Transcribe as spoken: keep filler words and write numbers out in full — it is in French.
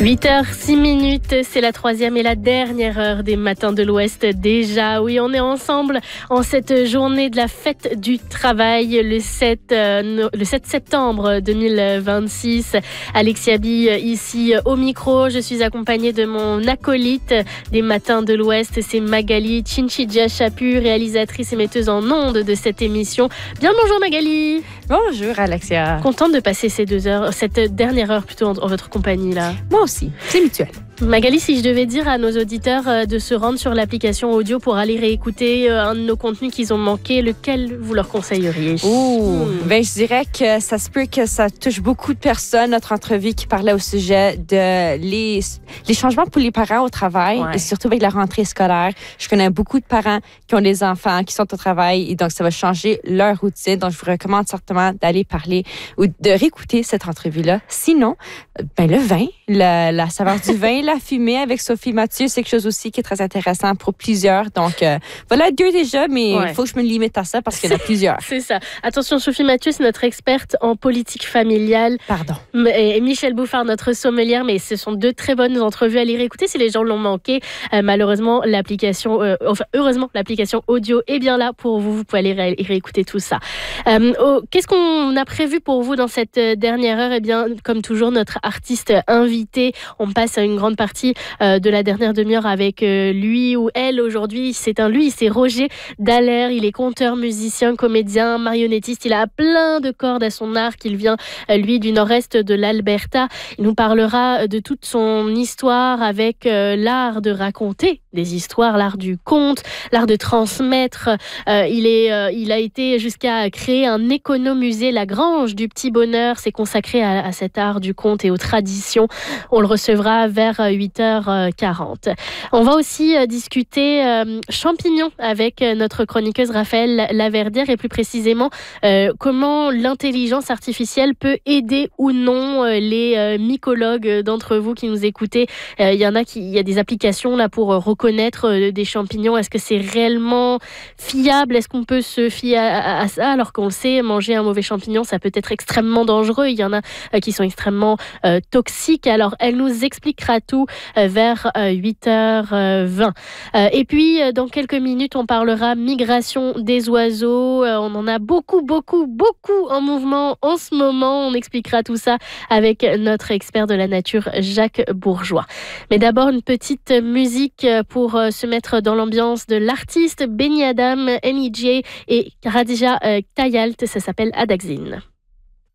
huit heures six minutes, c'est la troisième et la dernière heure des Matins de l'Ouest déjà. Oui, on est ensemble en cette journée de la fête du travail, le sept, euh, le sept septembre deux mille vingt-six. Alexia Bi ici au micro. Je suis accompagnée de mon acolyte des Matins de l'Ouest, c'est Magali Chinchidja Chapu, réalisatrice et metteuse en ondes de cette émission. Bien bonjour Magali. Bonjour Alexia. Contente de passer ces deux heures, cette dernière heure plutôt en, en votre compagnie là. Moi aussi, c'est mutuel. Magali, si je devais dire à nos auditeurs de se rendre sur l'application audio pour aller réécouter un de nos contenus qu'ils ont manqué, lequel vous leur conseilleriez? Oh, hmm. ben, je dirais que ça se peut que ça touche beaucoup de personnes, notre entrevue qui parlait au sujet de les, les changements pour les parents au travail, ouais. Et surtout avec la rentrée scolaire. Je connais beaucoup de parents qui ont des enfants qui sont au travail et donc ça va changer leur routine. Donc, je vous recommande certainement d'aller parler ou de réécouter cette entrevue-là. Sinon, ben, le vin, la, la saveur du vin, la fumée avec Sophie Mathieu, c'est quelque chose aussi qui est très intéressant pour plusieurs. Donc, euh, voilà deux déjà, mais il ouais. faut que je me limite à ça parce qu'il y en a plusieurs. C'est ça. Attention, Sophie Mathieu, c'est notre experte en politique familiale. Pardon. Et Michel Bouffard, notre sommelière, mais ce sont deux très bonnes entrevues à aller réécouter si les gens l'ont manqué. Euh, malheureusement, l'application, euh, enfin, heureusement, l'application audio est bien là pour vous. Vous pouvez aller ré- réécouter tout ça. Euh, oh, qu'est-ce qu'on a prévu pour vous dans cette dernière heure? Eh bien, comme toujours, notre artiste invité, on passe à une grande partie euh, de la dernière demi-heure avec euh, lui ou elle. Aujourd'hui, c'est un lui, c'est Roger Dallaire. Il est conteur, musicien, comédien, marionnettiste. Il a plein de cordes à son arc. Il vient, euh, lui, du nord-est de l'Alberta. Il nous parlera de toute son histoire avec euh, l'art de raconter des histoires, l'art du conte, l'art de transmettre. Euh, il, est, euh, il a été jusqu'à créer un économusée, la Grange du Petit Bonheur. C'est consacré à, à cet art du conte et aux traditions. On le recevra vers huit heures quarante. On va aussi euh, discuter euh, champignons avec notre chroniqueuse Raphaël Laverdière et plus précisément euh, comment l'intelligence artificielle peut aider ou non euh, les euh, mycologues d'entre vous qui nous écoutez. Il euh, y en a qui, il y a des applications là pour euh, reconnaître euh, des champignons. Est-ce que c'est réellement fiable? Est-ce qu'on peut se fier à, à, à ça alors qu'on le sait, manger un mauvais champignon, ça peut être extrêmement dangereux. Il y en a euh, qui sont extrêmement euh, toxiques. Alors, elle nous expliquera tout euh, vers euh, huit heures vingt. Euh, et puis, euh, dans quelques minutes, on parlera migration des oiseaux. Euh, on en a beaucoup, beaucoup, beaucoup en mouvement en ce moment. On expliquera tout ça avec notre expert de la nature, Jacques Bourgeois. Mais d'abord, une petite musique pour euh, se mettre dans l'ambiance de l'artiste Benny Adam, M E J et Khadija euh, Tayalt. Ça s'appelle Adaxine.